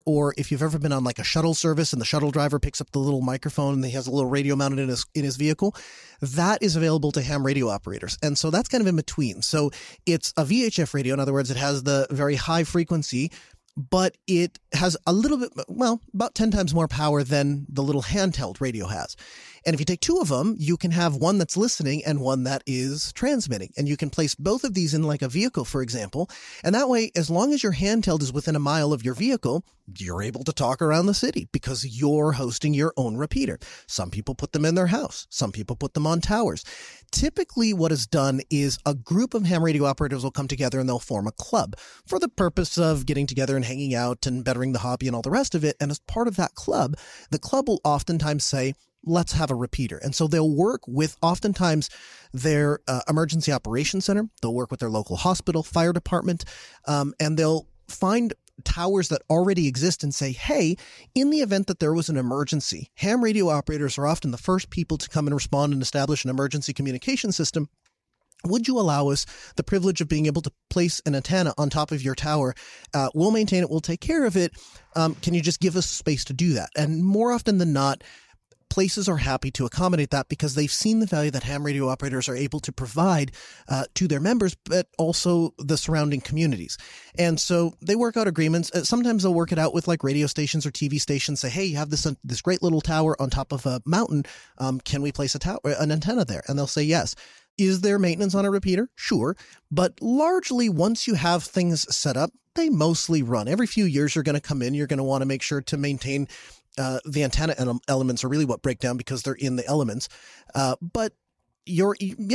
or if you've ever been on like a shuttle service and the shuttle driver picks up the little microphone and he has a little radio mounted in his vehicle, that is available to ham radio operators. And so that's kind of in between. So it's a VHF radio. In other words, it has the very high frequency, but it has a little bit, well, about 10 times more power than the little handheld radio has. And if you take two of them, you can have one that's listening and one that is transmitting. And you can place both of these in like a vehicle, for example. And that way, as long as your handheld is within a mile of your vehicle, you're able to talk around the city because you're hosting your own repeater. Some people put them in their house. Some people put them on towers. Typically, what is done is a group of ham radio operators will come together and they'll form a club for the purpose of getting together and hanging out and bettering the hobby and all the rest of it. And as part of that club, the club will oftentimes say, let's have a repeater. And so they'll work with oftentimes their emergency operations center. They'll work with their local hospital, fire department, and they'll find towers that already exist and say, hey, in the event that there was an emergency, ham radio operators are often the first people to come and respond and establish an emergency communication system. Would you allow us the privilege of being able to place an antenna on top of your tower? We'll maintain it. We'll take care of it. Can you just give us space to do that? And more often than not, places are happy to accommodate that because they've seen the value that ham radio operators are able to provide to their members, but also the surrounding communities. And so they work out agreements. Sometimes they'll work it out with like radio stations or TV stations, say, hey, you have this great little tower on top of a mountain. Can we place an antenna there? And they'll say yes. Is there maintenance on a repeater? Sure. But largely, once you have things set up, they mostly run. Every few years, you're going to come in. You're going to want to make sure to maintain the antenna elements are really what break down because they're in the elements. But you're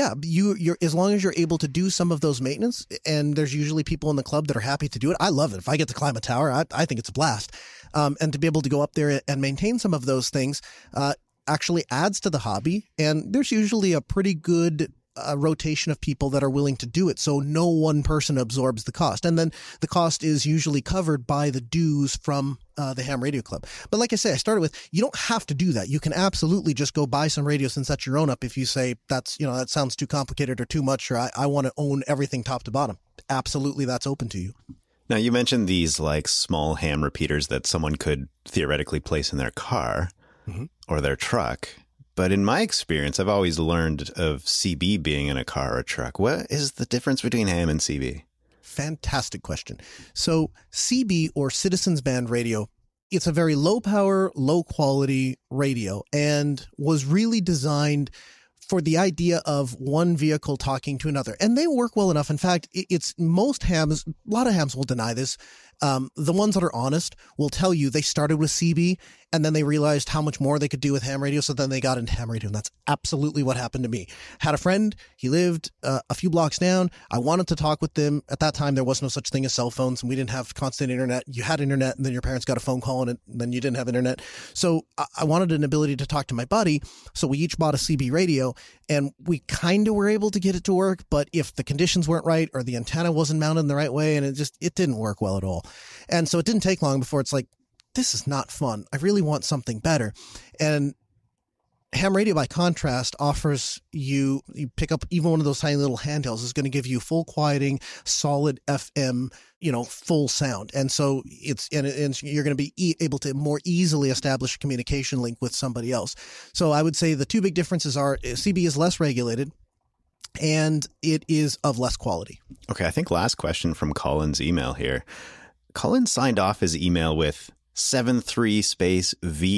as long as you're able to do some of those maintenance, and there's usually people in the club that are happy to do it. I love it. If I get to climb a tower, I think it's a blast. And to be able to go up there and maintain some of those things actually adds to the hobby. And there's usually a pretty good rotation of people that are willing to do it. So no one person absorbs the cost. And then the cost is usually covered by the dues from the Ham Radio Club. But like I say, I started with, you don't have to do that. You can absolutely just go buy some radios and set your own up if you say that sounds too complicated or too much, or I want to own everything top to bottom. Absolutely, that's open to you. Now, you mentioned these like small ham repeaters that someone could theoretically place in their car or their truck. But in my experience, I've always learned of CB being in a car or a truck. What is the difference between ham and CB? Fantastic question. So CB, or Citizens Band Radio, it's a very low power, low quality radio and was really designed for the idea of one vehicle talking to another. And they work well enough. In fact, it's most hams, a lot of hams will deny this. The ones that are honest will tell you they started with CB and then they realized how much more they could do with ham radio. So then they got into ham radio. And that's absolutely what happened to me. Had a friend, he lived a few blocks down. I wanted to talk with them. At that time, there was no such thing as cell phones and we didn't have constant internet. You had internet and then your parents got a phone call and then you didn't have internet. So I wanted an ability to talk to my buddy. So we each bought a CB radio and we kind of were able to get it to work. But if the conditions weren't right or the antenna wasn't mounted in the right way, and it didn't work well at all. And so it didn't take long before it's like, this is not fun. I really want something better. And ham radio, by contrast, offers you pick up even one of those tiny little handhelds is going to give you full quieting, solid FM, full sound. And so and you're going to be able to more easily establish a communication link with somebody else. So I would say the two big differences are CB is less regulated and it is of less quality. Okay. I think last question from Colin's email here. Colin signed off his email with 73 space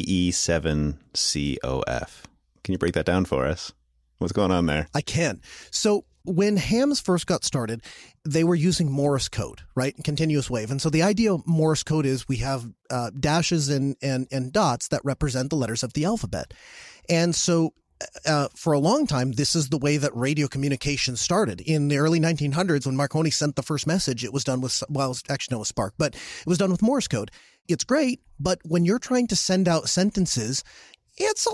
VE7COF. Can you break that down for us? What's going on there? I can. So when hams first got started, they were using Morse code, right? Continuous wave. And so the idea of Morse code is we have dashes and dots that represent the letters of the alphabet. And so for a long time, this is the way that radio communication started. In the early 1900s, when Marconi sent the first message, it was done with, it was Spark, but it was done with Morse code. It's great, but when you're trying to send out sentences, That's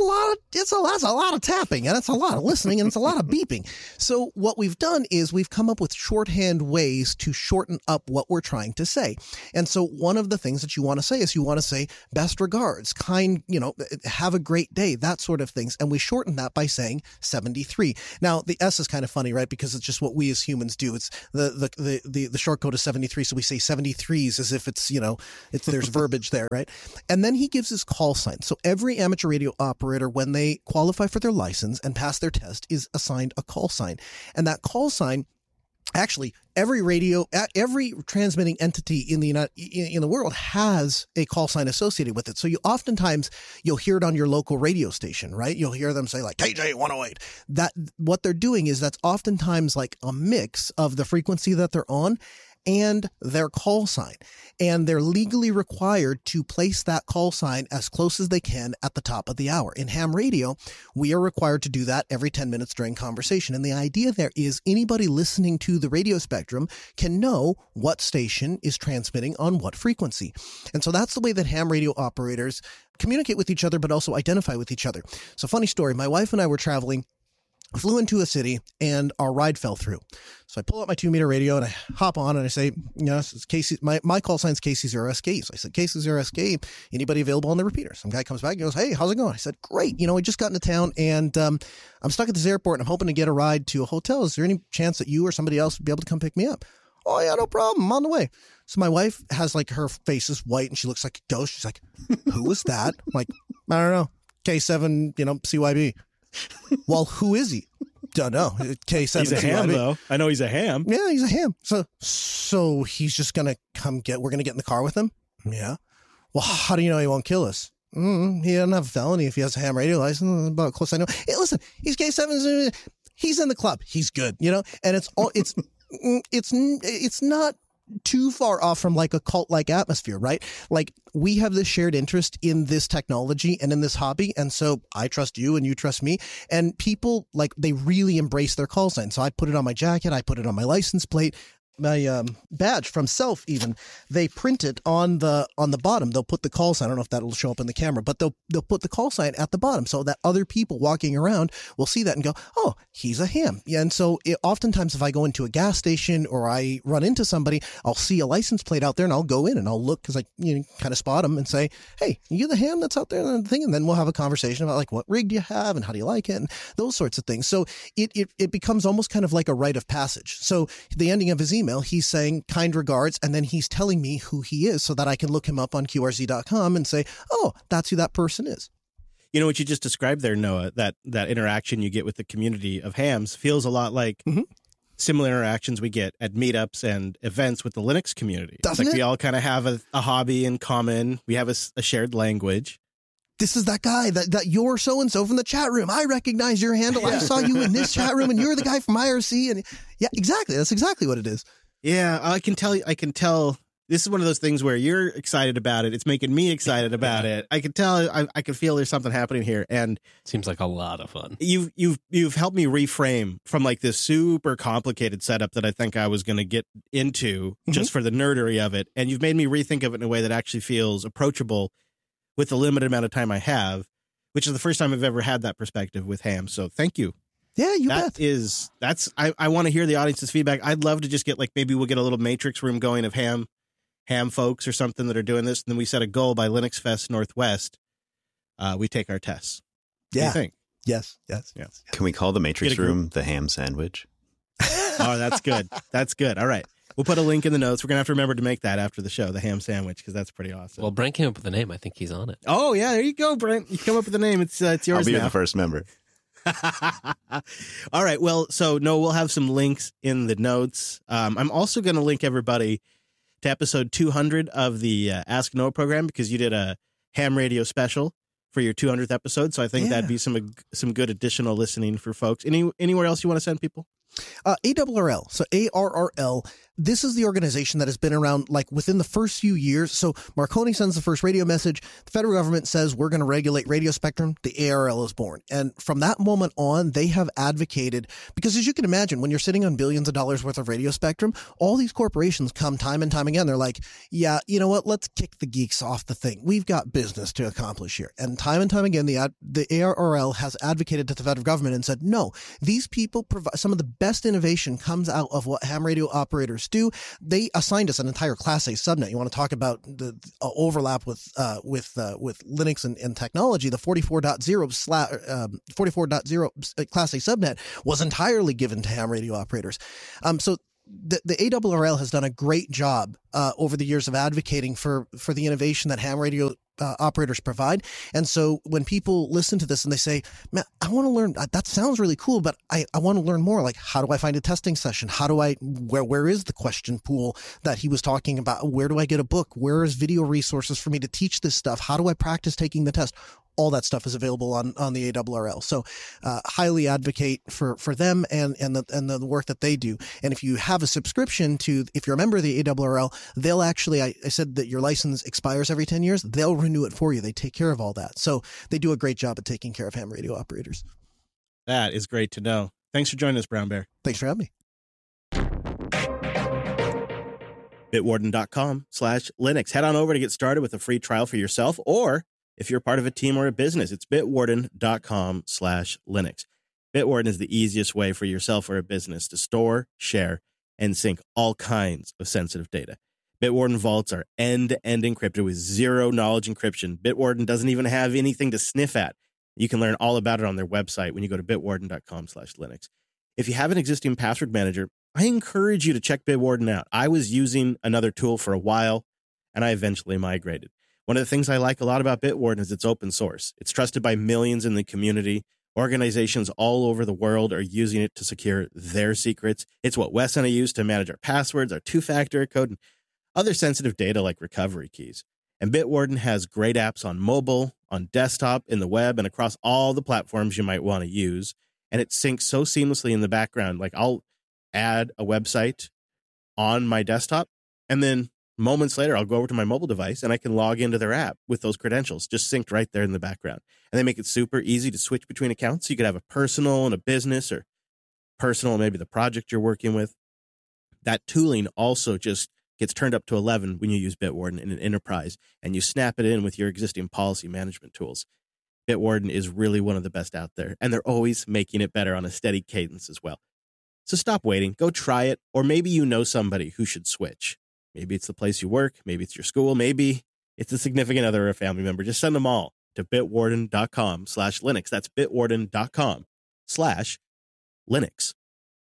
a lot of tapping, and it's a lot of listening, and it's a lot of beeping. So what we've done is we've come up with shorthand ways to shorten up what we're trying to say. And so one of the things that you want to say is you want to say best regards, kind, have a great day, that sort of things. And we shorten that by saying 73. Now the S is kind of funny, right? Because it's just what we as humans do. It's the short code is 73. So we say 73s as if it's, there's verbiage there, right? And then he gives his call sign. So every amateur radio operator, when they qualify for their license and pass their test, is assigned a call sign. And that call sign, actually, every transmitting entity in the world has a call sign associated with it. So you'll hear it on your local radio station, right? You'll hear them say like KJ 108. That what they're doing is that's oftentimes like a mix of the frequency that they're on and their call sign. And they're legally required to place that call sign as close as they can at the top of the hour. In ham radio, we are required to do that every 10 minutes during conversation. And the idea there is anybody listening to the radio spectrum can know what station is transmitting on what frequency. And so that's the way that ham radio operators communicate with each other, but also identify with each other. So funny story, my wife and I were traveling, flew into a city, and our ride fell through. So I pull out my 2-meter radio and I hop on and I say, it's Casey. My call sign's KC0SK. So I said, KC0SK, anybody available on the repeater? Some guy comes back and goes, hey, how's it going? I said, great. We just got into town and I'm stuck at this airport and I'm hoping to get a ride to a hotel. Is there any chance that you or somebody else would be able to come pick me up? Oh, yeah, no problem. I'm on the way. So my wife has like her face is white and she looks like a ghost. She's like, who was that? I'm like, I don't know. K7, CYB. Well, who is he? Don't know. K7. He's a ham, though. I know he's a ham. Yeah, he's a ham. So he's just going to we're going to get in the car with him? Yeah. Well, how do you know he won't kill us? He doesn't have a felony if he has a ham radio license. About close I know. Hey, listen, he's K7. He's in the club. He's good, and it's not too far off from like a cult-like atmosphere, right? Like we have this shared interest in this technology and in this hobby. And so I trust you and you trust me. And people they really embrace their call sign. So I put it on my jacket. I put it on my license plate. My badge from Self, even they print it on the bottom. They'll put the call sign. I don't know if that'll show up in the camera, but they'll put the call sign at the bottom so that other people walking around will see that and go, oh, he's a ham. Yeah, and so oftentimes if I go into a gas station or I run into somebody, I'll see a license plate out there and I'll go in and I'll look because I kind of spot them and say, hey, you the ham that's out there and thing, and then we'll have a conversation about like what rig do you have and how do you like it and those sorts of things. So it becomes almost kind of like a rite of passage. So the ending of his email, he's saying kind regards, and then he's telling me who he is so that I can look him up on QRZ.com and say, oh, that's who that person is. What you just described there, Noah, that interaction you get with the community of hams feels a lot like similar interactions we get at meetups and events with the Linux community. Doesn't it? We all kind of have a hobby in common. We have a shared language. This is that guy that you're so-and-so from the chat room. I recognize your handle. I saw you in this chat room and you're the guy from IRC. And yeah, exactly. That's exactly what it is. Yeah, I can tell this is one of those things where you're excited about it. It's making me excited about it. I can tell, I can feel there's something happening here. And seems like a lot of fun. You've helped me reframe from like this super complicated setup that I think I was going to get into just for the nerdery of it. And you've made me rethink of it in a way that actually feels approachable with the limited amount of time I have, which is the first time I've ever had that perspective with ham. So thank you. Yeah, you bet. I want to hear the audience's feedback. I'd love to just get maybe we'll get a little matrix room going of ham folks or something that are doing this. And then we set a goal by Linux Fest Northwest. We take our tests. Yeah. What do you think? Yes. Can we call the matrix room the ham sandwich? Oh, that's good. That's good. All right. We'll put a link in the notes. We're going to have to remember to make that after the show, the ham sandwich, because that's pretty awesome. Well, Brent came up with the name. I think he's on it. Oh, yeah. There you go, Brent. You come up with the name. It's yours now. I'll be the first member. All right. Well, so no, we'll have some links in the notes. I'm also going to link everybody to episode 200 of the Ask Noah program because you did a ham radio special for your 200th episode. So I think that'd be some good additional listening for folks. Anywhere else you want to send people? ARRL. So ARRL, this is the organization that has been around like within the first few years. So Marconi sends the first radio message. The federal government says we're going to regulate radio spectrum. The ARRL is born. And from that moment on, they have advocated, because as you can imagine, when you're sitting on billions of dollars worth of radio spectrum, all these corporations come time and time again. They're like, yeah, you know what? Let's kick the geeks off the thing. We've got business to accomplish here. And time again, the ARRL has advocated to the federal government and said, no, these people provide some of the best innovation comes out of what ham radio operators do. They assigned us an entire Class A subnet. You want to talk about the overlap with Linux and technology? The 44.0 Class A subnet was entirely given to ham radio operators. So the ARRL has done a great job over the years of advocating for the innovation that ham radio operators provide. And so when people listen to this and they say, man, I want to learn, that sounds really cool, but I want to learn more. Like, how do I find a testing session? Where is the question pool that he was talking about? Where do I get a book? Where is video resources for me to teach this stuff? How do I practice taking the test? All that stuff is available on the ARRL. So highly advocate for them and the work that they do. And if you have a subscription if you're a member of the ARRL, they'll actually, I said that your license expires every 10 years. They'll renew it for you. They take care of all that. So they do a great job at taking care of ham radio operators. That is great to know. Thanks for joining us, Brown Bear. Thanks for having me. Bitwarden.com/Linux. Head on over to get started with a free trial for yourself, or if you're part of a team or a business, it's bitwarden.com/Linux. Bitwarden is the easiest way for yourself or a business to store, share, and sync all kinds of sensitive data. Bitwarden vaults are end-to-end encrypted with zero knowledge encryption. Bitwarden doesn't even have anything to sniff at. You can learn all about it on their website when you go to bitwarden.com/Linux. If you have an existing password manager, I encourage you to check Bitwarden out. I was using another tool for a while, and I eventually migrated. One of the things I like a lot about Bitwarden is it's open source. It's trusted by millions in the community. Organizations all over the world are using it to secure their secrets. It's what Wes and I use to manage our passwords, our two-factor code, and other sensitive data like recovery keys. And Bitwarden has great apps on mobile, on desktop, in the web, and across all the platforms you might want to use. And it syncs so seamlessly in the background. Like, I'll add a website on my desktop, and then moments later, I'll go over to my mobile device and I can log into their app with those credentials just synced right there in the background. And they make it super easy to switch between accounts. So you could have a personal and a business, or personal, maybe the project you're working with. That tooling also just gets turned up to 11 when you use Bitwarden in an enterprise, and you snap it in with your existing policy management tools. Bitwarden is really one of the best out there, and they're always making it better on a steady cadence as well. So stop waiting, go try it, or maybe you know somebody who should switch. Maybe it's the place you work, maybe it's your school, maybe it's a significant other or a family member. Just send them all to bitwarden.com/Linux. That's bitwarden.com/Linux.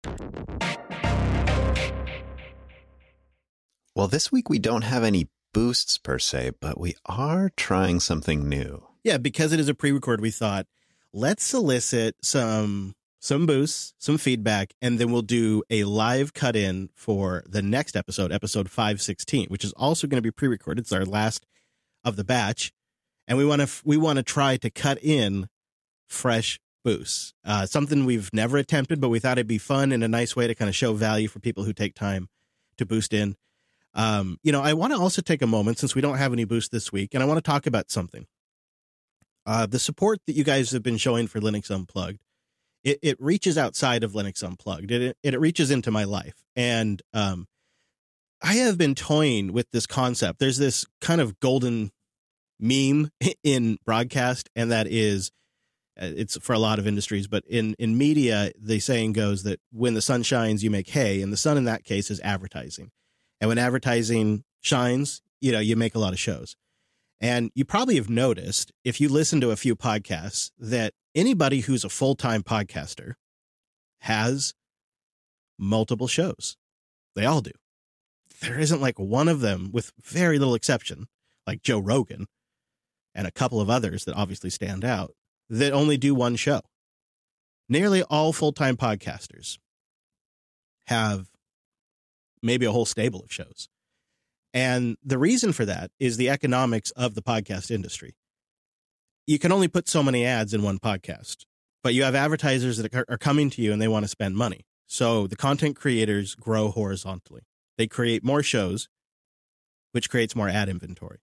Well, this week we don't have any boosts per se, but we are trying something new. Yeah, because it is a pre-record, we thought, let's solicit some boosts, some feedback, and then we'll do a live cut-in for the next episode 516, which is also going to be pre-recorded. It's our last of the batch, and we want to try to cut in fresh boosts. Something we've never attempted, but we thought it'd be fun and a nice way to kind of show value for people who take time to boost in. I want to also take a moment, since we don't have any boosts this week, and I want to talk about something. The support that you guys have been showing for Linux Unplugged, it reaches outside of Linux Unplugged. It reaches into my life. And I have been toying with this concept. There's this kind of golden meme in broadcast, and that is, it's for a lot of industries, but in media, the saying goes that when the sun shines, you make hay. And the sun in that case is advertising. And when advertising shines, you make a lot of shows. And you probably have noticed, if you listen to a few podcasts, that anybody who's a full-time podcaster has multiple shows. They all do. There isn't like one of them, with very little exception, like Joe Rogan and a couple of others that obviously stand out, that only do one show. Nearly all full-time podcasters have maybe a whole stable of shows. And the reason for that is the economics of the podcast industry. You can only put so many ads in one podcast, but you have advertisers that are coming to you and they want to spend money. So the content creators grow horizontally. They create more shows, which creates more ad inventory.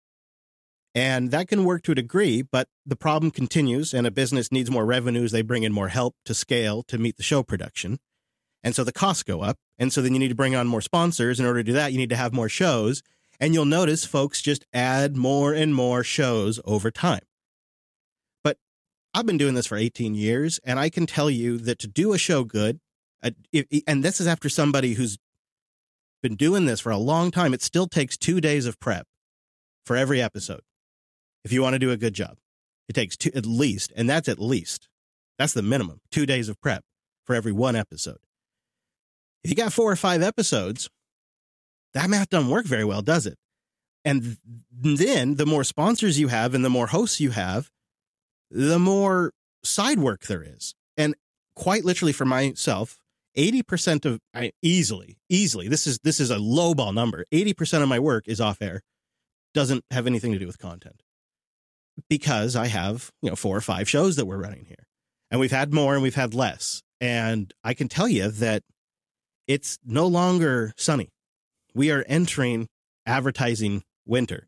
And that can work to a degree, but the problem continues, and a business needs more revenues. They bring in more help to scale to meet the show production. And so the costs go up. And so then you need to bring on more sponsors. In order to do that, you need to have more shows. And you'll notice folks just add more and more shows over time. But I've been doing this for 18 years, and I can tell you that to do a show good, and this is after somebody who's been doing this for a long time, it still takes 2 days of prep for every episode. If you want to do a good job, it takes two at least, and that's at least. That's the minimum, 2 days of prep for every one episode. If you got 4 or 5 episodes, that math doesn't work very well, does it? And then the more sponsors you have and the more hosts you have, the more side work there is. And quite literally for myself, 80% of easily, this is a lowball number. 80% of my work is off air, doesn't have anything to do with content. Because I have, 4 or 5 shows that we're running here. And we've had more and we've had less. And I can tell you that it's no longer sunny. We are entering advertising winter.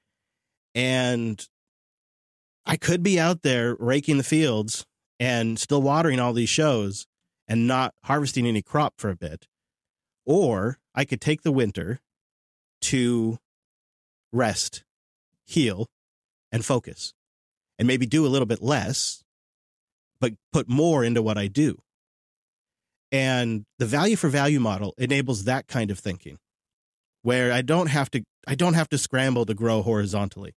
And I could be out there raking the fields and still watering all these shows and not harvesting any crop for a bit. Or I could take the winter to rest, heal, and focus, and maybe do a little bit less, but put more into what I do. And the value for value model enables that kind of thinking, where I don't have to scramble to grow horizontally.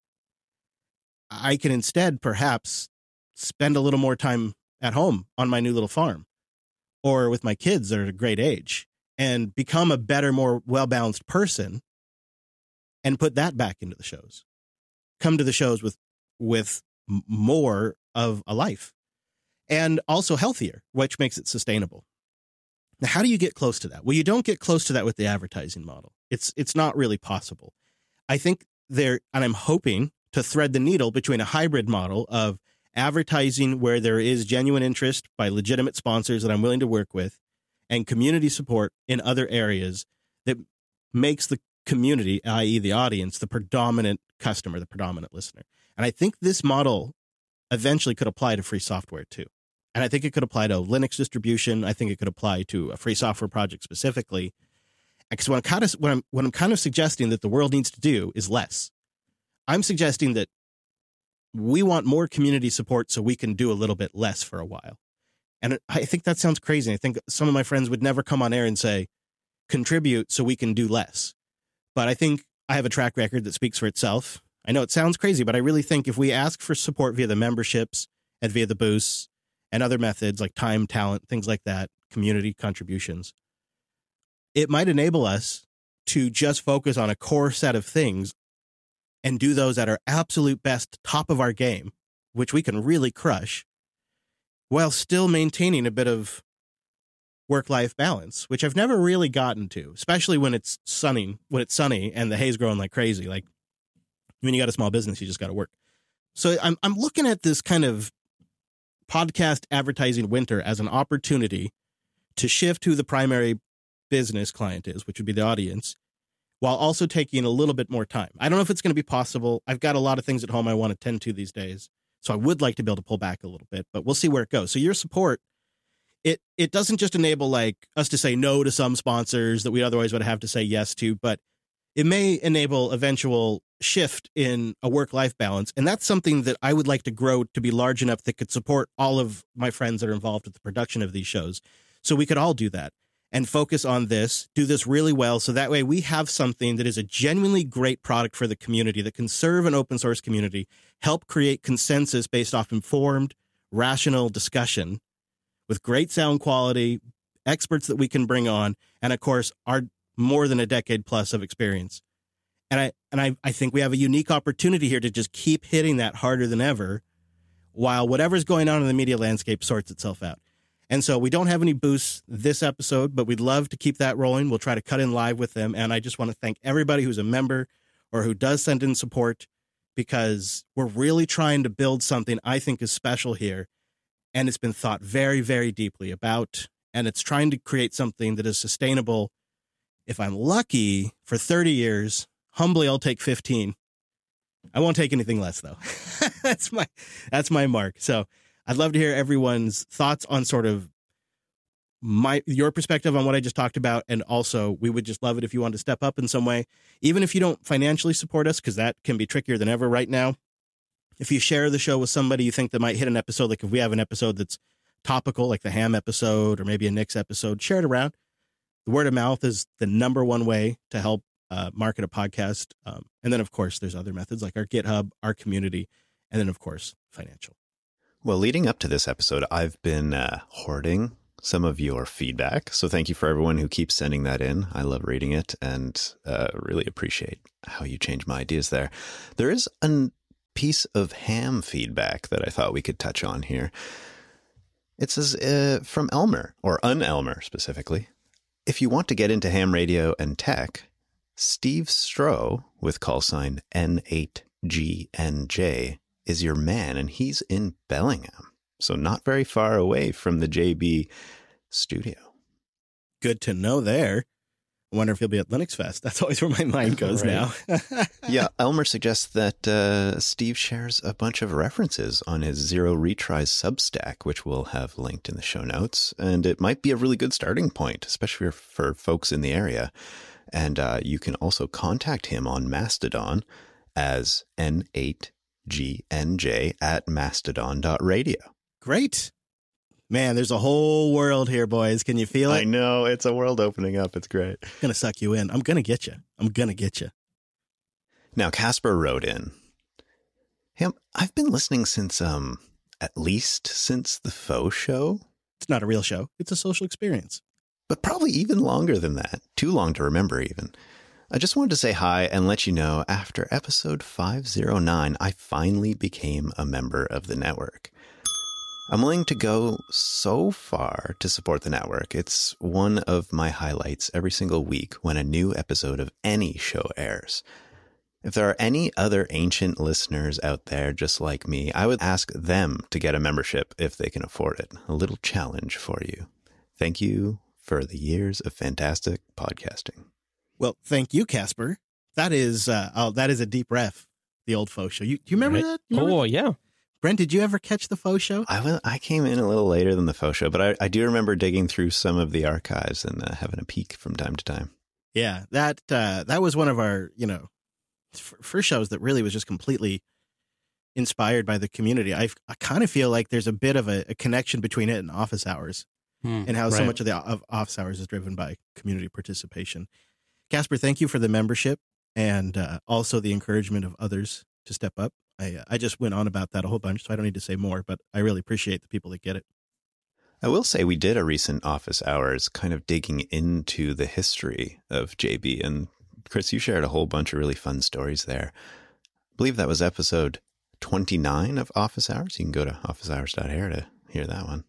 I can instead perhaps spend a little more time at home on my new little farm or with my kids that are at a great age and become a better, more well-balanced person and put that back into the shows. Come to the shows with more of a life and also healthier, which makes it sustainable. Now, how do you get close to that? Well, you don't get close to that with the advertising model. It's not really possible. I think and I'm hoping to thread the needle between a hybrid model of advertising where there is genuine interest by legitimate sponsors that I'm willing to work with and community support in other areas that makes the community, i.e. the audience, the predominant customer, the predominant listener. And I think this model eventually could apply to free software too. And I think it could apply to Linux distribution. I think it could apply to a free software project specifically. Because what I'm kind of suggesting that the world needs to do is less. I'm suggesting that we want more community support so we can do a little bit less for a while. And I think that sounds crazy. I think some of my friends would never come on air and say, contribute so we can do less. But I think I have a track record that speaks for itself. I know it sounds crazy, but I really think if we ask for support via the memberships and via the boosts and other methods like time, talent, things like that, community contributions, it might enable us to just focus on a core set of things and do those at our absolute best, top of our game, which we can really crush, while still maintaining a bit of work-life balance, which I've never really gotten to, especially when it's sunny and the hay's growing like crazy. Like when you got a small business, you just got to work. So I'm looking at this kind of podcast advertising winter as an opportunity to shift who the primary business client is, which would be the audience, while also taking a little bit more time. I don't know if it's going to be possible. I've got a lot of things at home I want to tend to these days, so I would like to be able to pull back a little bit, but we'll see where it goes. So your support, it doesn't just enable like us to say no to some sponsors that we otherwise would have to say yes to, but it may enable eventual shift in a work-life balance. And that's something that I would like to grow to be large enough that could support all of my friends that are involved with the production of these shows. So we could all do that and focus on this, do this really well. So that way we have something that is a genuinely great product for the community that can serve an open source community, help create consensus based off informed, rational discussion with great sound quality, experts that we can bring on, and of course, our more than a decade plus of experience. And I think we have a unique opportunity here to just keep hitting that harder than ever while whatever's going on in the media landscape sorts itself out. And so we don't have any boosts this episode, but we'd love to keep that rolling. We'll try to cut in live with them. And I just want to thank everybody who's a member or who does send in support, because we're really trying to build something I think is special here. And it's been thought very, very deeply about. And it's trying to create something that is sustainable. If I'm lucky, for 30 years, humbly, I'll take 15. I won't take anything less, though. That's my mark. So I'd love to hear everyone's thoughts on sort of your perspective on what I just talked about. And also, we would just love it if you want to step up in some way, even if you don't financially support us, because that can be trickier than ever right now. If you share the show with somebody you think that might hit an episode, like if we have an episode that's topical, like the Ham episode or maybe a Nick's episode, share it around. The word of mouth is the number one way to help market a podcast. And then, of course, there's other methods like our GitHub, our community, and then, of course, financial. Well, leading up to this episode, I've been hoarding some of your feedback. So thank you for everyone who keeps sending that in. I love reading it and really appreciate how you change my ideas there. There is a piece of ham feedback that I thought we could touch on here. It says from Elmer, or Un-Elmer specifically. If you want to get into ham radio and tech, Steve Stroh, with call sign N8GNJ, is your man, and he's in Bellingham. So not very far away from the JB studio. Good to know there. I wonder if he'll be at Linux Fest. That's always where my mind goes now. Yeah, Elmer suggests that Steve shares a bunch of references on his Zero Retries Substack, which we'll have linked in the show notes. And it might be a really good starting point, especially for folks in the area. And you can also contact him on Mastodon as N8GNJ at mastodon.radio. Great. Man, there's a whole world here, boys. Can you feel it? I know. It's a world opening up. It's great. I'm going to suck you in. I'm going to get you. Now, Casper wrote in, hey, I've been listening since, at least since the faux show. It's not a real show. It's a social experience. But probably even longer than that. Too long to remember even. I just wanted to say hi and let you know after episode 509, I finally became a member of the network. I'm willing to go so far to support the network. It's one of my highlights every single week when a new episode of any show airs. If there are any other ancient listeners out there just like me, I would ask them to get a membership if they can afford it. A little challenge for you. Thank you for the years of fantastic podcasting. Well, thank you, Casper. That is a deep ref, the old faux show. Do you remember that? Yeah. Brent, did you ever catch the faux show? I came in a little later than the faux show, but I do remember digging through some of the archives and having a peek from time to time. Yeah, that was one of our, first shows that really was just completely inspired by the community. I kind of feel like there's a bit of a connection between it and Office Hours and how so much of the Office Hours is driven by community participation. Casper, thank you for the membership and also the encouragement of others to step up. I just went on about that a whole bunch, so I don't need to say more, but I really appreciate the people that get it. I will say we did a recent Office Hours kind of digging into the history of JB. And Chris, you shared a whole bunch of really fun stories there. I believe that was episode 29 of Office Hours. You can go to officehours.air to hear that one.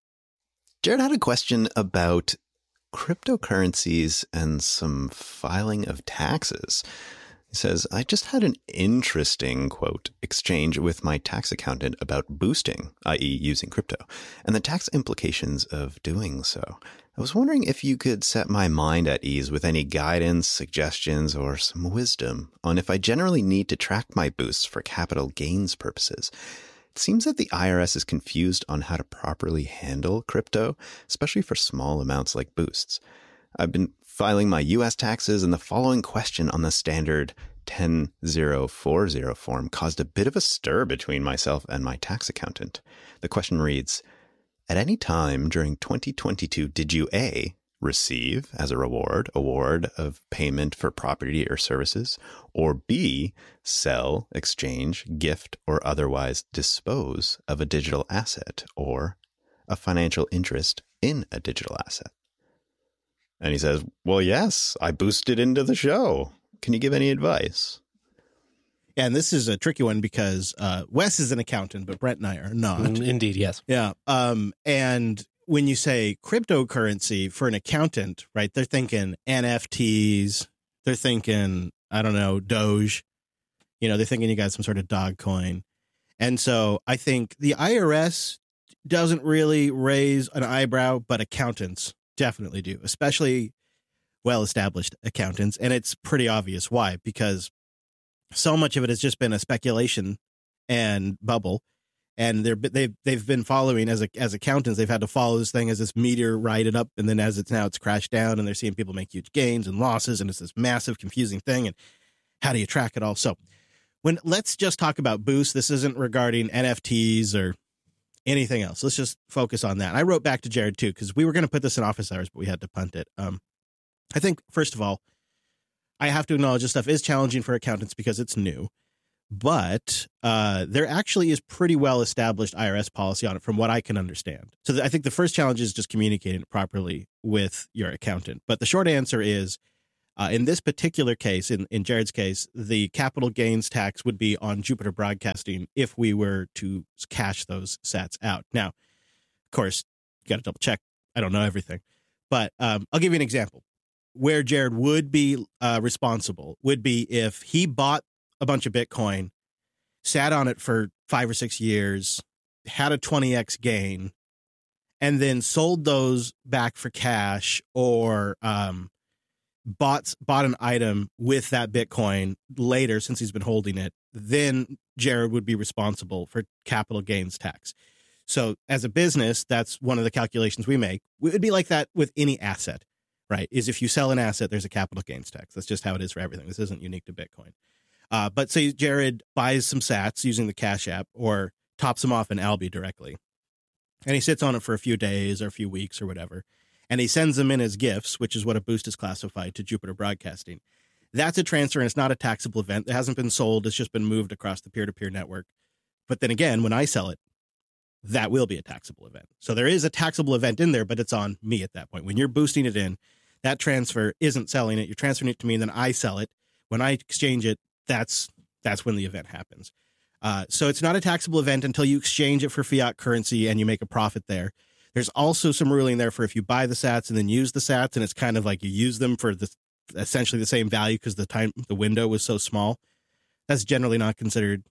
Jared had a question about cryptocurrencies and some filing of taxes. He says, I just had an interesting, quote, exchange with my tax accountant about boosting, i.e. using crypto, and the tax implications of doing so. I was wondering if you could set my mind at ease with any guidance, suggestions, or some wisdom on if I generally need to track my boosts for capital gains purposes. It seems that the IRS is confused on how to properly handle crypto, especially for small amounts like boosts. I've been filing my U.S. taxes, and the following question on the standard 10040 form caused a bit of a stir between myself and my tax accountant. The question reads, at any time during 2022, did you A, receive as a reward of payment for property or services, or B, sell, exchange, gift, or otherwise dispose of a digital asset or a financial interest in a digital asset? And he says, well, yes, I boosted into the show. Can you give any advice? Yeah, and this is a tricky one because Wes is an accountant, but Brent and I are not. Indeed, yes. Yeah. And when you say cryptocurrency for an accountant, right, they're thinking NFTs. They're thinking, I don't know, Doge. They're thinking you got some sort of dog coin. And so I think the IRS doesn't really raise an eyebrow, but accountants definitely do, especially well-established accountants. And it's pretty obvious why, because so much of it has just been a speculation and bubble. And they've been following as accountants. They've had to follow this thing as this meteor righted up, and then as it's crashed down, and they're seeing people make huge gains and losses, and it's this massive, confusing thing. And how do you track it all? So, let's just talk about Boost. This isn't regarding NFTs or anything else. Let's just focus on that. I wrote back to Jared too, because we were going to put this in office hours, but we had to punt it. I think first of all, I have to acknowledge this stuff is challenging for accountants because it's new. But there actually is pretty well-established IRS policy on it from what I can understand. So I think the first challenge is just communicating it properly with your accountant. But the short answer is, in this particular case, in Jared's case, the capital gains tax would be on Jupiter Broadcasting if we were to cash those sats out. Now, of course, you got to double check. I don't know everything. But I'll give you an example. Where Jared would be responsible would be if he bought a bunch of Bitcoin, sat on it for 5 or 6 years, had a 20x gain, and then sold those back for cash, or bought an item with that Bitcoin later since he's been holding it. Then Jared would be responsible for capital gains tax. So as a business, that's one of the calculations we make. It would be like that with any asset, right? Is if you sell an asset, there's a capital gains tax. That's just how it is for everything. This isn't unique to Bitcoin. But say Jared buys some sats using the Cash App or tops them off in Alby directly, and he sits on it for a few days or a few weeks or whatever, and he sends them in as gifts, which is what a Boost is classified, to Jupiter Broadcasting. That's a transfer, and it's not a taxable event. It hasn't been sold. It's just been moved across the peer-to-peer network. But then again, when I sell it, that will be a taxable event. So there is a taxable event in there, but it's on me at that point. When you're boosting it in, that transfer isn't selling it. You're transferring it to me, and then I sell it. When I exchange it, that's when the event happens. So it's not a taxable event until you exchange it for fiat currency and you make a profit there. There's also some ruling there for if you buy the sats and then use the sats, and it's kind of like you use them for essentially the same value because the window was so small. That's generally not considered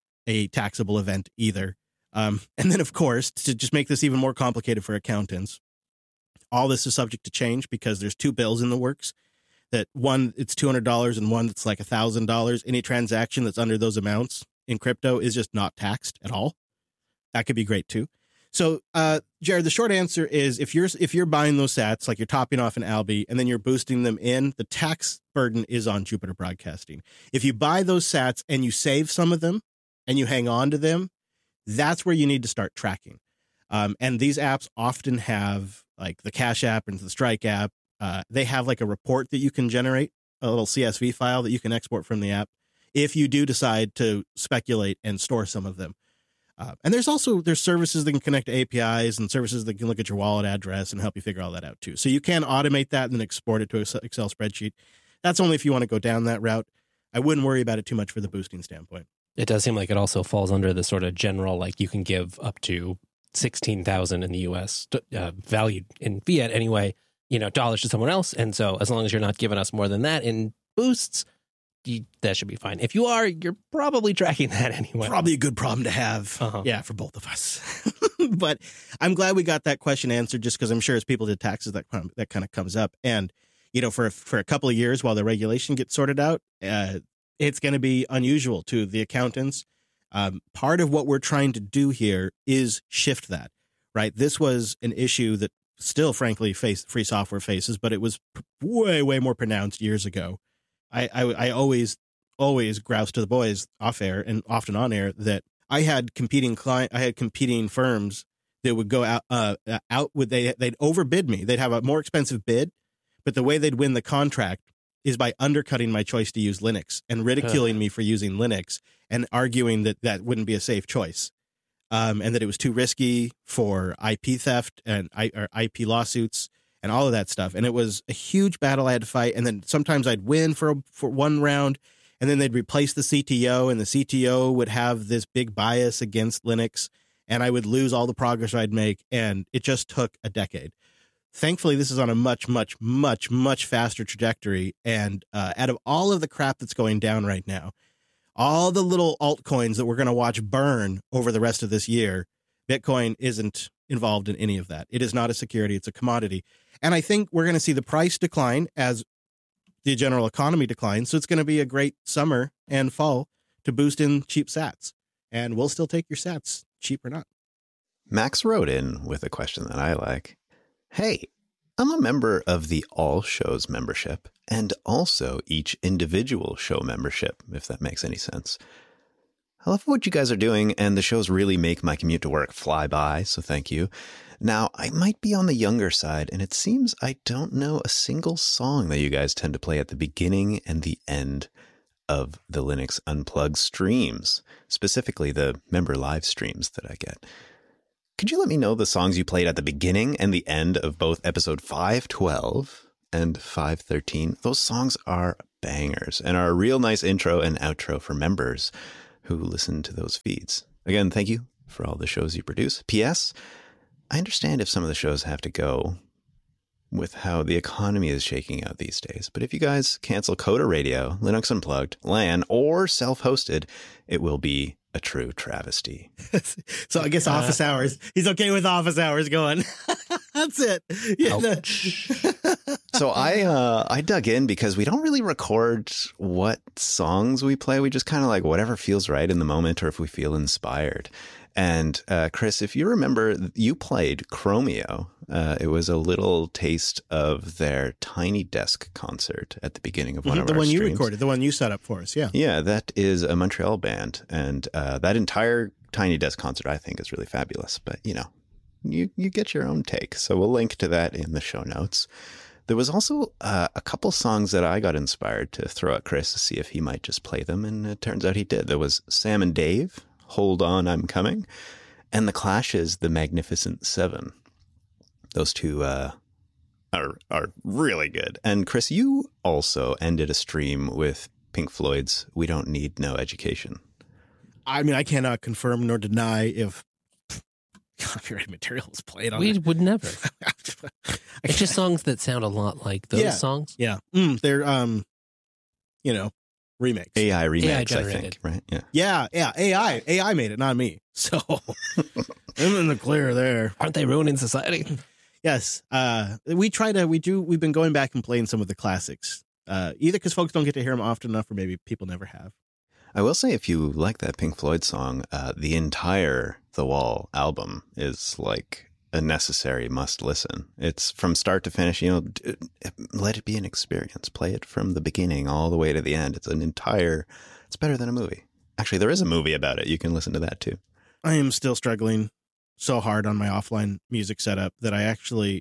a taxable event either. And then, of course, to just make this even more complicated for accountants, all this is subject to change because there's 2 bills in the works. That one, it's $200, and one that's like $1,000. Any transaction that's under those amounts in crypto is just not taxed at all. That could be great too. So, Jared, the short answer is if you're buying those sats, like you're topping off in Alby, and then you're boosting them in, the tax burden is on Jupiter Broadcasting. If you buy those sats and you save some of them and you hang on to them, that's where you need to start tracking. And these apps often have, like the Cash App and the Strike app, they have like a report that you can generate, a little CSV file that you can export from the app if you do decide to speculate and store some of them. And there's services that can connect to APIs and services that can look at your wallet address and help you figure all that out too. So you can automate that and then export it to an Excel spreadsheet. That's only if you want to go down that route. I wouldn't worry about it too much for the boosting standpoint. It does seem like it also falls under the sort of general, like you can give up to 16,000 in the U.S. Valued in fiat anyway, dollars to someone else. And so as long as you're not giving us more than that in boosts, that should be fine. If you are, you're probably tracking that anyway. Probably a good problem to have. Yeah, for both of us. But I'm glad we got that question answered, just because I'm sure as people did taxes, that kind of comes up. And, for a couple of years while the regulation gets sorted out, it's going to be unusual to the accountants. Part of what we're trying to do here is shift that, right? This was an issue that still, frankly, free software faces, but it was way, way more pronounced years ago. I always grouse to the boys off air and often on air that I had competing firms that would go they'd overbid me. They'd have a more expensive bid, but the way they'd win the contract is by undercutting my choice to use Linux and ridiculing me for using Linux and arguing that wouldn't be a safe choice. And that it was too risky for IP theft and IP lawsuits and all of that stuff. And it was a huge battle I had to fight. And then sometimes I'd win for one round, and then they'd replace the CTO, and the CTO would have this big bias against Linux, and I would lose all the progress I'd make. And it just took a decade. Thankfully, this is on a much, much, much, much faster trajectory. And out of all of the crap that's going down right now, all the little altcoins that we're going to watch burn over the rest of this year Bitcoin isn't involved in any of that. It is not a security. It's a commodity. And I think we're going to see the price decline as the general economy declines. So it's going to be a great summer and fall to boost in cheap sats. And we'll still take your sats, cheap or not. Max wrote in with a question that I like. Hey, I'm a member of the All Shows membership and also each individual show membership, if that makes any sense. I love what you guys are doing, and the shows really make my commute to work fly by, so thank you. Now, I might be on the younger side, and it seems I don't know a single song that you guys tend to play at the beginning and the end of the Linux Unplugged streams, specifically the member live streams that I get. Could you let me know the songs you played at the beginning and the end of both episode 512 and 513? Those songs are bangers and are a real nice intro and outro for members who listen to those feeds. Again, thank you for all the shows you produce. P.S. I understand if some of the shows have to go with how the economy is shaking out these days. But if you guys cancel Coda Radio, Linux Unplugged, LAN, or self-hosted, it will be a true travesty. So I guess office hours. He's okay with office hours going. That's it. Yeah, So I dug in because we don't really record what songs we play. We just kind of like whatever feels right in the moment or if we feel inspired. And Chris, if you remember, you played Chromeo. It was a little taste of their Tiny Desk concert at the beginning of one of our streams. The one you recorded, the one you set up for us, yeah. Yeah, that is a Montreal band. And that entire Tiny Desk concert, I think, is really fabulous. But, you know, you get your own take. So we'll link to that in the show notes. There was also a couple songs that I got inspired to throw at Chris to see if he might just play them. And it turns out he did. There was Sam and Dave, Hold On, I'm Coming, and The Clash's The Magnificent Seven. Those two are really good. And Chris, you also ended a stream with Pink Floyd's We Don't Need No Education. I mean, I cannot confirm nor deny if copyright material is played on We it. would never. It's just songs that sound a lot like those songs. Yeah. They're, remakes. AI remakes, I think, right? Yeah. AI made it, not me. So I'm in the clear there. Aren't they ruining society? Yes. We've been going back and playing some of the classics, either because folks don't get to hear them often enough or maybe people never have. I will say, if you like that Pink Floyd song, the entire The Wall album is like a necessary must listen. It's from start to finish, let it be an experience. Play it from the beginning all the way to the end. It's better than a movie. Actually, there is a movie about it. You can listen to that too. I am still struggling so hard on my offline music setup that I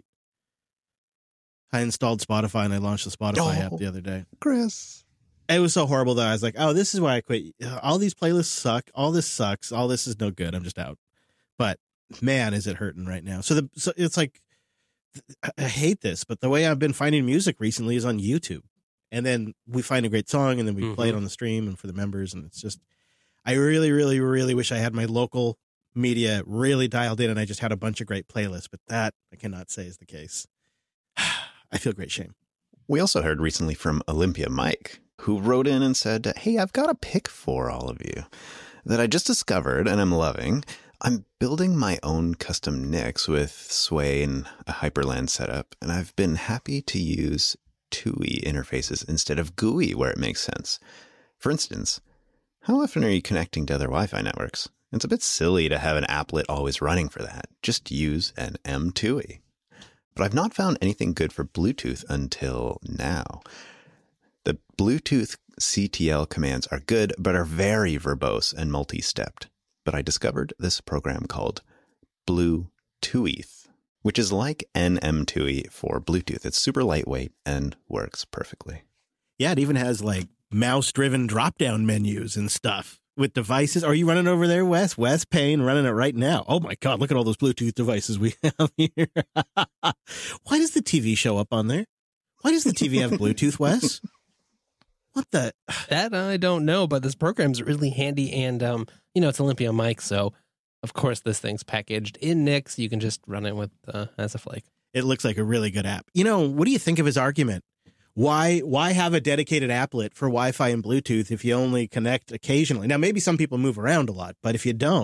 installed Spotify and I launched the Spotify app the other day. Chris. It was so horrible that I was like, oh, this is why I quit. All these playlists suck. All this sucks. All this is no good. I'm just out. But man, is it hurting right now. So it's like, I hate this, but the way I've been finding music recently is on YouTube. And then we find a great song and then we play it on the stream and for the members. And it's just, I really, really, really wish I had my local media really dialed in and I just had a bunch of great playlists, but that I cannot say is the case. I feel great shame. We also heard recently from Olympia Mike, who wrote in and said, hey, I've got a pick for all of you that I just discovered and I'm loving. I'm building my own custom NICs with Sway and a Hyperland setup, and I've been happy to use TUI interfaces instead of GUI where it makes sense. For instance, how often are you connecting to other Wi-Fi networks? It's a bit silly to have an applet always running for that. Just use an M2E. But I've not found anything good for Bluetooth until now. The Bluetooth CTL commands are good, but are very verbose and multi-stepped. But I discovered this program called Bluetooth, which is like NM2E for Bluetooth. It's super lightweight and works perfectly. Yeah, it even has like mouse-driven drop-down menus and stuff with devices. Are you running over there, Wes? Wes Payne running it right now. Oh my God, look at all those Bluetooth devices we have here. Why does the TV show up on there? Why does the TV have Bluetooth, Wes? What the? That I don't know, but this program's really handy and, it's Olympia Mic, so of course this thing's packaged in NICs. You can just run it with as a flake. It looks like a really good app. What do you think of his argument? Why have a dedicated applet for Wi-Fi and Bluetooth if you only connect occasionally? Now, maybe some people move around a lot, but if you don't,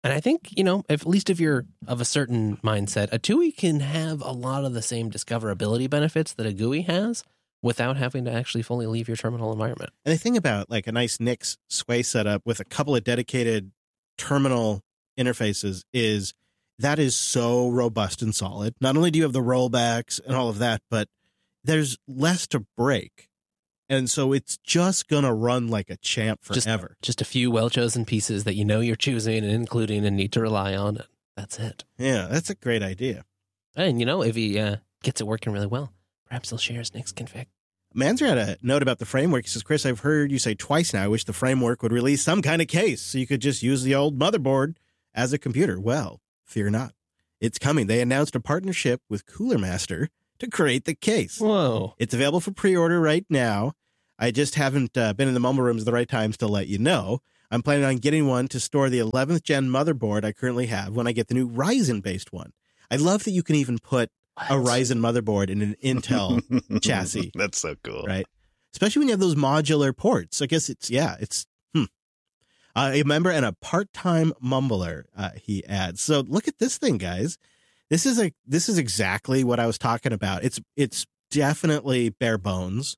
And I think, you know, at least if you're of a certain mindset, a TUI can have a lot of the same discoverability benefits that a GUI has without having to actually fully leave your terminal environment. And the thing about like a nice Nix Sway setup with a couple of dedicated terminal interfaces is that is so robust and solid. Not only do you have the rollbacks and all of that, but there's less to break. And so it's just going to run like a champ forever. Just a few well-chosen pieces that you know you're choosing and including and need to rely on. And that's it. Yeah, that's a great idea. And, you know, if he gets it working really well, perhaps he'll share his Nix config. Manzer had a note about the framework. He says, Chris, I've heard you say twice now, I wish the framework would release some kind of case so you could just use the old motherboard as a computer. Well, fear not. It's coming. They announced a partnership with Cooler Master to create the case. Whoa. It's available for pre-order right now. I just haven't been in the mumble rooms at the right times to let you know. I'm planning on getting one to store the 11th gen motherboard I currently have when I get the new Ryzen-based one. I love that you can even put a Ryzen motherboard in an Intel chassis. That's so cool. Right? Especially when you have those modular ports. I guess it's a member and a part-time mumbler, he adds. So look at this thing, guys. This is exactly what I was talking about. It's definitely bare bones.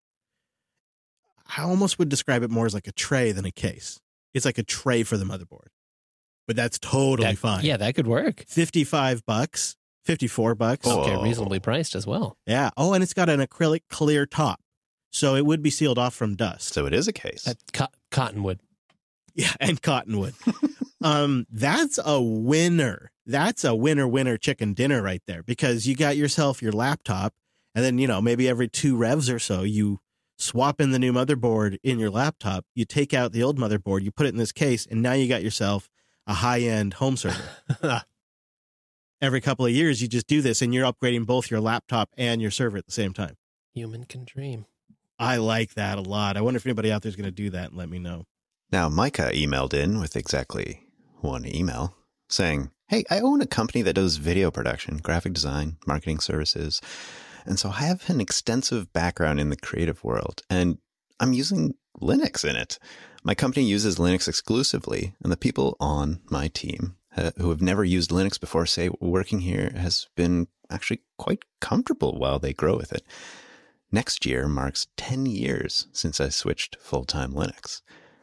I almost would describe it more as like a tray than a case. It's like a tray for the motherboard. But that's totally fine. Yeah, that could work. $55, $54. Okay, reasonably priced as well. Yeah. Oh, and it's got an acrylic clear top. So it would be sealed off from dust. So it is a case. Cottonwood. Yeah, and cottonwood. That's a winner. That's a winner chicken dinner right there, because you got yourself your laptop, and then, you know, maybe every 2 revs or so, you swap in the new motherboard in your laptop, you take out the old motherboard, you put it in this case, and now you got yourself a high-end home server. Every couple of years, you just do this, and you're upgrading both your laptop and your server at the same time. Human can dream. I like that a lot. I wonder if anybody out there is going to do that, and let me know. Now, Micah emailed in with exactly one email saying, hey, I own a company that does video production, graphic design, marketing services. And so I have an extensive background in the creative world, and I'm using Linux in it. My company uses Linux exclusively, and the people on my team who have never used Linux before say working here has been actually quite comfortable while they grow with it. Next year marks 10 years since I switched full-time Linux.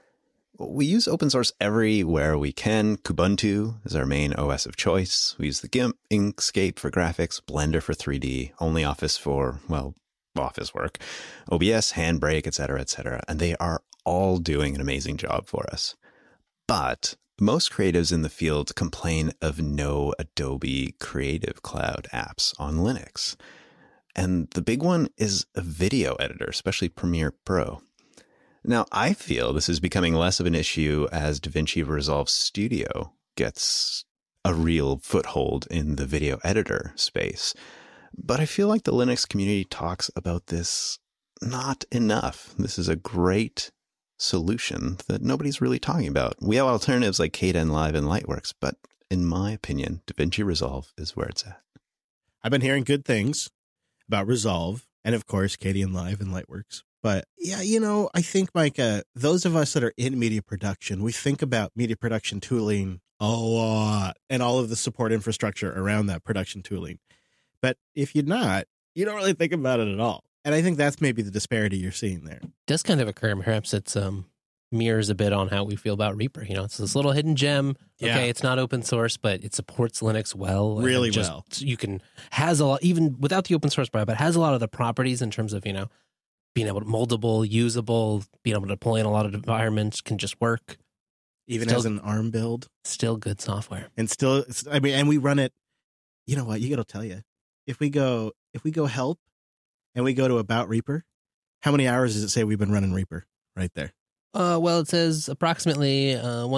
We use open source everywhere we can. Kubuntu is our main OS of choice. We use the GIMP, Inkscape for graphics, Blender for 3D, OnlyOffice for, well, office work, OBS, Handbrake, etc., and they are all doing an amazing job for us. But most creatives in the field complain of no Adobe Creative Cloud apps on Linux. And the big one is a video editor, especially Premiere Pro. Now, I feel this is becoming less of an issue as DaVinci Resolve Studio gets a real foothold in the video editor space. But I feel like the Linux community talks about this not enough. This is a great solution that nobody's really talking about. We have alternatives like Kdenlive and Lightworks, but in my opinion, DaVinci Resolve is where it's at. I've been hearing good things about Resolve and, of course, Kdenlive and Lightworks. But yeah, you know, I think, Micah, those of us that are in media production, we think about media production tooling a lot and all of the support infrastructure around that production tooling. But if you're not, you don't really think about it at all. And I think that's maybe the disparity you're seeing there. It does kind of occur. Perhaps it's mirrors a bit on how we feel about Reaper. You know, it's this little hidden gem. Yeah. Okay, it's not open source, but it supports Linux well. Really well. You can, has a lot, even without the open source part, but has a lot of the properties in terms of, you know, being able to moldable, usable, being able to deploy in a lot of environments, can just work. Even as an ARM build. Still good software. And still, I mean, and we run it, you know what, you got to tell you, if we go help and we go to About Reaper, how many hours does it say we've been running Reaper right there? Well, it says approximately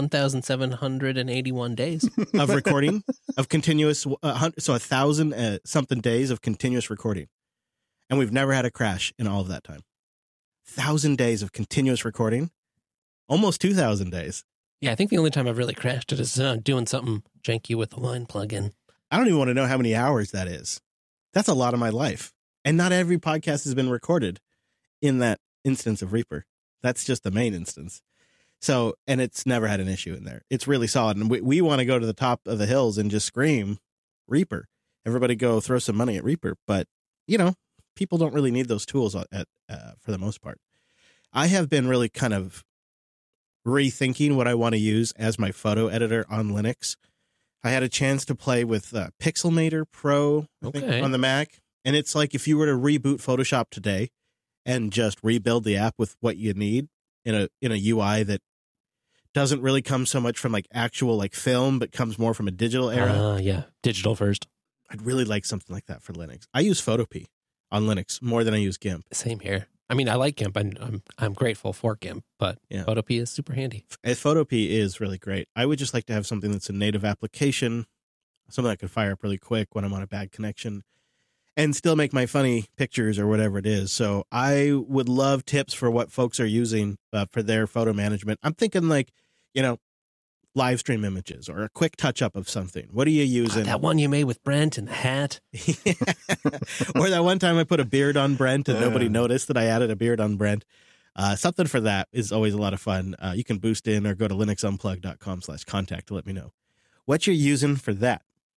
1,781 days of recording, of continuous, so 1,000 something days of continuous recording. And we've never had a crash in all of that time. 1,000 days of continuous recording, almost 2,000 days. Yeah, I think the only time I've really crashed it is doing something janky with the line plugin. I don't even want to know how many hours that is. That's a lot of my life. And not every podcast has been recorded in that instance of Reaper. That's just the main instance. So, and it's never had an issue in there. It's really solid. And we want to go to the top of the hills and just scream Reaper. Everybody go throw some money at Reaper. But, you know, people don't really need those tools for the most part. I have been really kind of rethinking what I want to use as my photo editor on Linux. I had a chance to play with Pixelmator Pro I think, on the Mac. And it's like if you were to reboot Photoshop today and just rebuild the app with what you need in a UI that doesn't really come so much from like actual like film, but comes more from a digital era. Yeah, digital first. I'd really like something like that for Linux. I use Photopea on Linux more than I use GIMP. Same here. I mean, I like GIMP, and I'm grateful for GIMP, but Photopea is super handy. Photopea is really great. I would just like to have something that's a native application, something I could fire up really quick when I'm on a bad connection, and still make my funny pictures or whatever it is. So I would love tips for what folks are using for their photo management. I'm thinking like, you know, live stream images or a quick touch up of something. What are you using? That one you made with Brent and the hat. Or that one time I put a beard on Brent and nobody noticed that I added a beard on Brent. Something for that is always a lot of fun. You can boost in or go to linuxunplug.com/contact to let me know what you're using for that.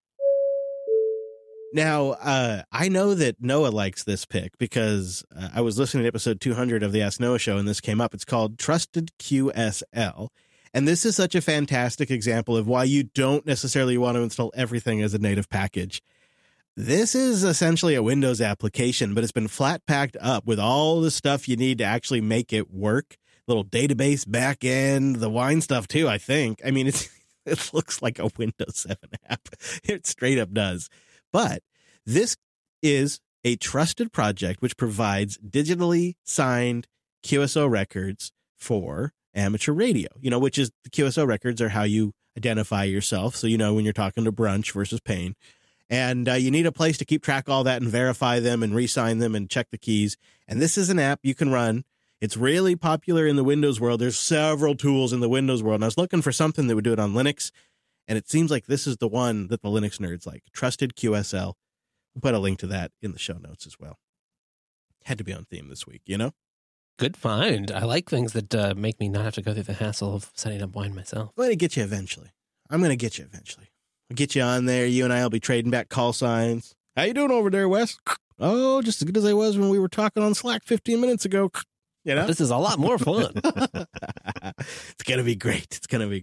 Now, I know that Noah likes this pick because I was listening to episode 200 of the Ask Noah show and this came up. It's called Trusted QSL. And this is such a fantastic example of why you don't necessarily want to install everything as a native package. This is essentially a Windows application, but it's been flat packed up with all the stuff you need to actually make it work. Little database backend, the wine stuff too, I think. I mean, it looks like a Windows 7 app. It straight up does. But this is a trusted project which provides digitally signed QSO records for amateur radio, you know, which is the QSO records are how you identify yourself. So, you know, when you're talking to Brunch versus Payne, and you need a place to keep track of all that and verify them and re-sign them and check the keys. And this is an app you can run. It's really popular in the Windows world. There's several tools in the Windows world. And I was looking for something that would do it on Linux. And it seems like this is the one that the Linux nerds like. Trusted QSL. We'll put a link to that in the show notes as well. Had to be on theme this week, you know? Good find. I like things that make me not have to go through the hassle of setting up wine myself. I'm going to get you eventually. I'll get you on there. You and I will be trading back call signs. How you doing over there, Wes? Oh, just as good as I was when we were talking on Slack 15 minutes ago. You know? This is a lot more fun. It's going to be great.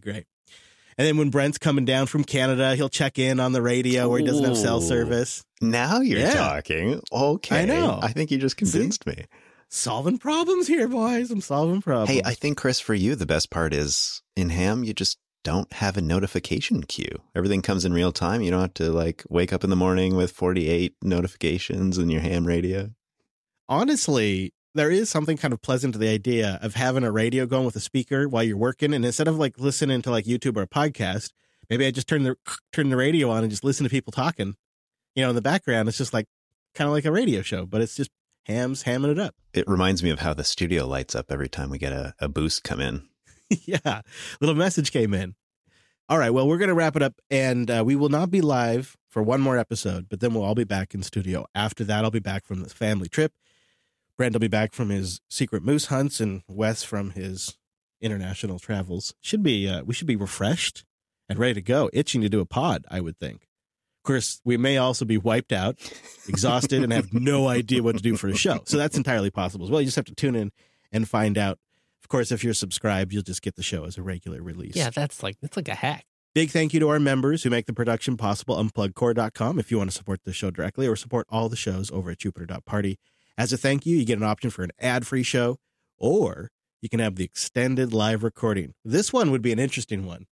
And then when Brent's coming down from Canada, he'll check in on the radio where he doesn't have cell service. Now you're talking. Okay. I know. I think you just convinced me. Solving problems here, boys. I'm solving problems. Hey, I think, Chris, for you, the best part is in Ham, you just don't have a notification queue. Everything comes in real time. You don't have to like wake up in the morning with 48 notifications in your Ham radio. Honestly, there is something kind of pleasant to the idea of having a radio going with a speaker while you're working. And instead of like listening to like YouTube or a podcast, maybe I just turn the radio on and just listen to people talking, you know, in the background. It's just like kind of like a radio show, but it's just hamming it up. It reminds me of how the studio lights up every time we get a boost come in. Yeah. Little message came in. All right. Well, we're going to wrap it up and we will not be live for one more episode, but then we'll all be back in studio. After that, I'll be back from the family trip. Brent will be back from his secret moose hunts and Wes from his international travels. We should be refreshed and ready to go, itching to do a pod, I would think. Of course, we may also be wiped out, exhausted, and have no idea what to do for a show. So that's entirely possible as well. You just have to tune in and find out. Of course, if you're subscribed, you'll just get the show as a regular release. Yeah, it's like a hack. Big thank you to our members who make the production possible. Unplugcore.com if you want to support the show directly or support all the shows over at Jupiter.party. As a thank you, you get an option for an ad-free show, or you can have the extended live recording. This one would be an interesting one.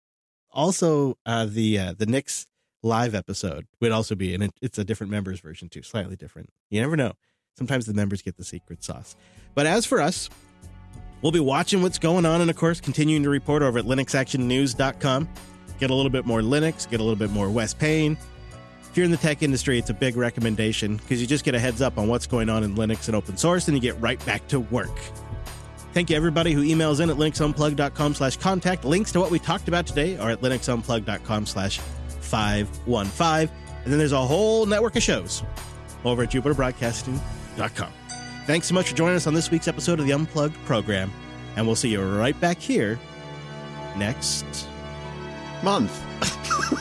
Also, the Nick's live episode would also be, and it's a different members version too, slightly different. You never know. Sometimes the members get the secret sauce. But as for us, we'll be watching what's going on and, of course, continuing to report over at linuxactionnews.com. Get a little bit more Linux, get a little bit more Wes Payne. If you're in the tech industry, it's a big recommendation because you just get a heads up on what's going on in Linux and open source, and you get right back to work. Thank you, everybody who emails in at linuxunplug.com/contact. Links to what we talked about today are at linuxunplug.com/515. And then there's a whole network of shows over at jupiterbroadcasting.com. Thanks so much for joining us on this week's episode of the Unplugged program, and we'll see you right back here next month.